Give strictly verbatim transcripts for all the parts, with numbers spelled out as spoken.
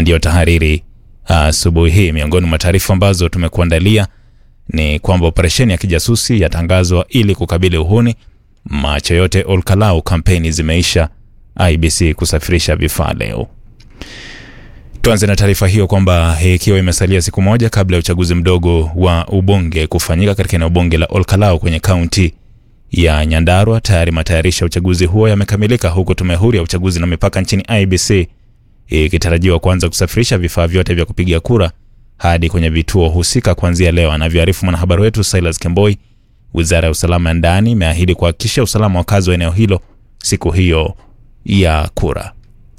Na ndio tahariri asubuhi hii. Miongoni mwa taarifa ambazo tumekuandalia ni kwamba operesheni ya kijasusi yatangazwa ili kukabili uhuni. Macho yote Olkalau, kampeni zimeisha. I B C kusafirisha vifaa leo. Tuanze na taarifa hiyo kwamba ikiwa imesalia siku moja kabla ya uchaguzi mdogo wa ubunge kufanyika katika eneo bunge la Olkalau kwenye kaunti ya Nyandarua, tayari matayarisho ya uchaguzi huo yamekamilika, huku tume huru ya uchaguzi na mipaka nchini I B C ikitarajiwa kuanza kusafirisha vifaa vyote vya kupigia kura hadi kwenye vituo husika kuanzia leo. Anavyoarifu mwanahabari wetu Silas Kemboi, Wizara ya Usalama ya Ndani imeahidi kuhakikisha usalama wa wakazi wa eneo hilo siku hiyo ya kura.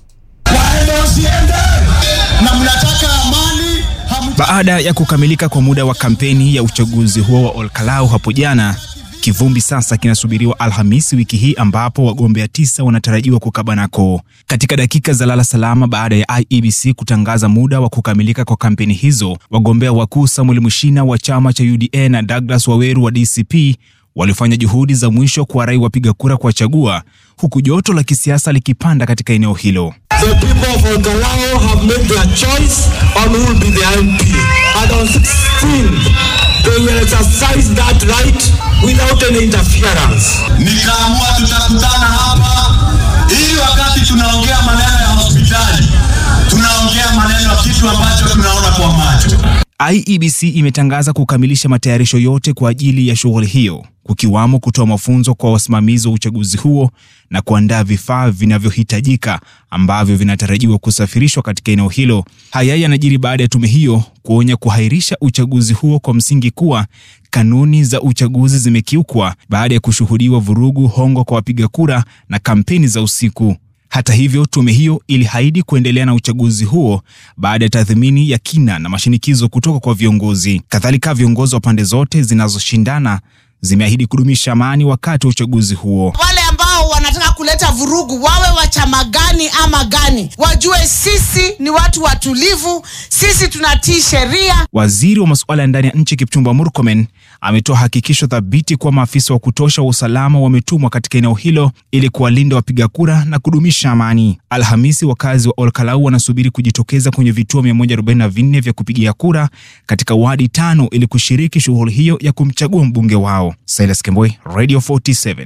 Baada ya kukamilika kwa muda wa kampeni ya uchaguzi huo wa Olkalau hapo jana, kivumbi sasa kinasubiriwa Alhamisi wiki hii ambapo wagombea tisa wanatarajiwa kukabanako. Katika dakika za lala salama baada ya I E B C kutangaza muda wa kukamilika kwa kampeni hizo, wagombea wakuu Samuel Mushina wa chama cha U D A na Douglas Waweru wa D C P walifanya juhudi za mwisho kuwarai wapiga kura kuwachagua, huku joto la kisiasa likipanda katika eneo hilo. The people of Olkalau have made their choice on who will be the M P. And on sixteenth, they will exercise that right without any interference. Nikaamua tutakutana hapa ili wakati tunaongea maneno ya hospitali, tunaongea maneno ya kitu ambacho tunaona kwa macho. I E B C imetangaza kukamilisha matayarisho yote kwa ajili ya shughuli hiyo, kukiwamo kutoa mafunzo kwa wasimamizi wa uchaguzi huo na kuandaa vifaa vinavyohitajika ambavyo vinatarajiwa kusafirishwa katika eneo hilo. Haya yanajiri baada ya tume hiyo kuonya kuhairisha uchaguzi huo kwa msingi kuwa kanuni za uchaguzi zimekiukwa baada ya kushuhudiwa vurugu, hongo kwa wapiga kura na kampeni za usiku. Hata hivyo, tume hiyo iliahidi kuendelea na uchaguzi huo baada ya tathmini ya kina na mashinikizo kutoka kwa viongozi. Kadhalika, viongozi wa pande zote zinazoshindana zimeahidi kudumisha amani wakati wa uchaguzi huo. Wale ambao wanataka kuleta vurugu, wawe wa chama gani ama gani, wajue sisi ni watu watulivu, sisi tunatii sheria. Waziri wa masuala ya ndani ya nchi Kipchumba Murkomen ametoa hakikisho thabiti kwa maafisa wa kutosha wa usalama wametumwa katika eneo hilo ili kuwalinda wapiga kura na kudumisha amani. Alhamisi, wakazi wa Olkalau wanasubiri kujitokeza kwenye vituo mia moja arobaini na vinne vya kupigia kura katika wadi tano ili kushiriki shughuli hiyo ya kumchagua mbunge wao. Silas Kemboi, Radio forty-seven.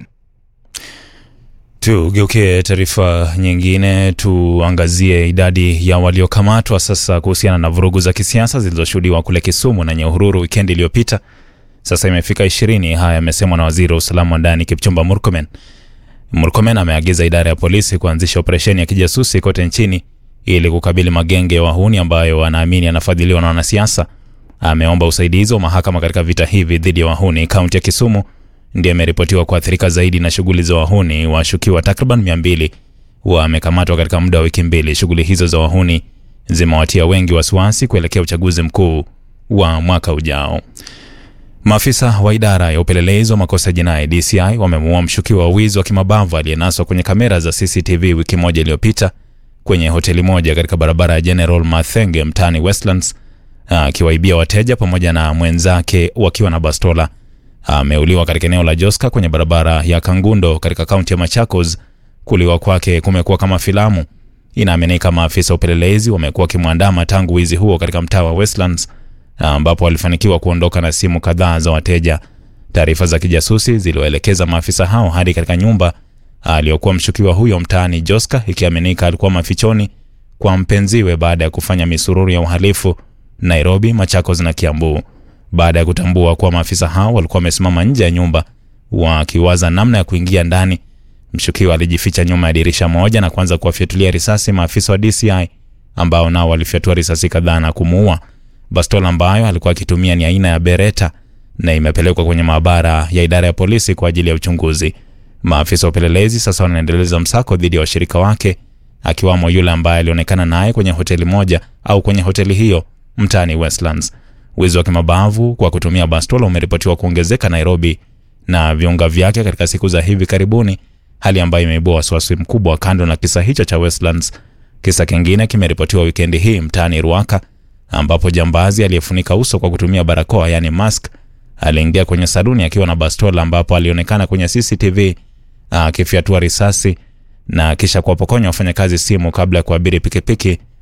Tugeukie taarifa nyingine, tuangazie idadi ya waliokamatwa sasa kuhusiana na vurugu za kisiasa zilizoshuhudiwa kule Kisumu na Nyahururu weekend iliyopita. Sasa imefika ishirini. Haya yamesemwa na Waziri wa Usalama wa Ndani Kipchumba Murkomen. Murkomen ameagiza idara ya polisi kuanzisha operesheni ya kijasusi kote nchini ili kukabili magenge ya wahuni ambayo wanaamini yanafadhiliwa na wanasiasa. Ameomba usaidizi wa mahakama katika vita hivi dhidi ya wahuni. Kaunti ya Kisumu ndiye ameripotiwa kuathirika zaidi na shughuli za wahuni. Washukiwa takriban mia mbili wamekamatwa katika muda wa wiki mbili. Shughuli hizo za wahuni zimewatia wengi wasiwasi kuelekea uchaguzi mkuu wa mwaka ujao. Maafisa wa idara ya upelelezi wa makosa jinai D C I wamemuua mshukiwa wa wizi wa kimabavu aliyenaswa kwenye kamera za C C T V wiki moja iliyopita kwenye hoteli moja katika barabara ya General Mathenge mtaani Westlands, akiwaibia wateja pamoja na mwenzake wakiwa na bastola. Ameuliwa katika eneo la Joska kwenye barabara ya Kangundo katika kaunti ya Machakos. Kuliwa kwake kumekuwa kama filamu. Inaaminika maafisa upelelezi wamekuwa kimwandama tangu wizi huo katika mtaa wa Westlands, ambapo walifanikiwa kuondoka na simu kadhaa za wateja. Taarifa za kijasusi ziliwaelekeza maafisa hao hadi katika nyumba aliyokuwa mshukiwa huyo mtaani Joska, ikiaminika alikuwa mafichoni kwa mpenziwe baada ya kufanya misururu ya uhalifu Nairobi, Machakos na Kiambu. Baada ya kutambua kuwa maafisa hao walikuwa wamesimama nje ya nyumba wakiwaza namna ya kuingia ndani, mshukiwa alijificha nyuma ya dirisha moja na kuanza kuwafyatulia risasi maafisa wa D C I ambao nao walifyatua risasi kadhaa na kumuua. Bastola ambayo alikuwa akitumia ni aina ya Beretta na imepelekwa kwenye maabara ya idara ya polisi kwa ajili ya uchunguzi. Maafisa wa upelelezi sasa wanaendeleza msako dhidi ya washirika wake, akiwamo yule ambaye alionekana naye kwenye hoteli moja au kwenye hoteli hiyo mtaani Westlands. Wizi wa kimabavu kwa kutumia bastola umeripotiwa kuongezeka Nairobi na viunga vyake katika siku za hivi karibuni, hali ambayo imeibua wasiwasi mkubwa. Kando na kisa hicho cha Westlands, kisa kingine kimeripotiwa weekend hii mtaani Ruaka, ambapo jambazi aliyefunika uso kwa kutumia barakoa yani mask aliingia kwenye saluni akiwa na bastola, ambapo alionekana kwenye C C T V akifyatua risasi na kisha kuwapokonya wafanyakazi simu kabla ya kuabiri pikipiki